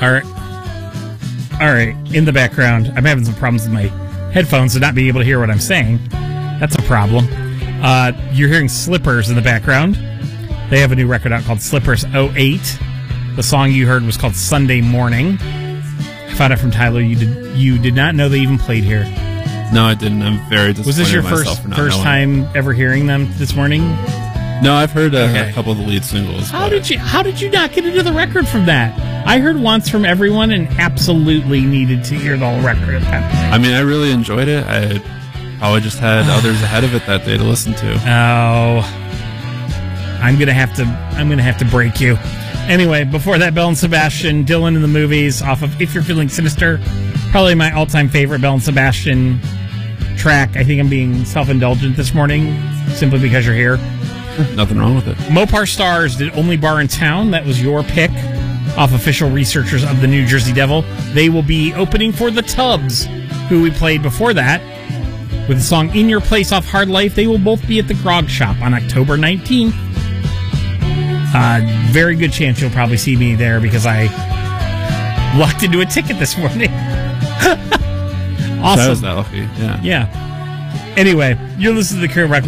All right. All right. In the background, I'm having some problems with my headphones, so not being able to hear what I'm saying. That's a problem. You're hearing Slippers in the background. They have a new record out called Slippers 08. The song you heard was called Sunday Morning. I found out from Tyler you did not know they even played here. No, I didn't. I'm very disappointed. Was this your in myself for not first knowing. time ever hearing them this morning? No, I've heard a couple of the lead singles. How did you not get into the record from that? I heard Once from Everyone and absolutely needed to hear the whole record at that point. I mean, I really enjoyed it. I probably just had others ahead of it that day to listen to. Oh, I'm gonna have to break you. Anyway, before that, Belle and Sebastian, Dylan in the Movies, off of If You're Feeling Sinister, probably my all-time favorite Belle and Sebastian track. I think I'm being self-indulgent this morning, simply because you're here. Nothing wrong with it. Mopar Stars did Only Bar in Town. That was your pick, off Official Researchers of the New Jersey Devil. They will be opening for the Tubbs, who we played before that, with the song In Your Place off Hard Life. They will both be at the Grog Shop on October 19th. Very good chance you'll probably see me there because I lucked into a ticket this morning. Awesome. That was that lucky, yeah. Yeah. Anyway, you're listening to the Current Rock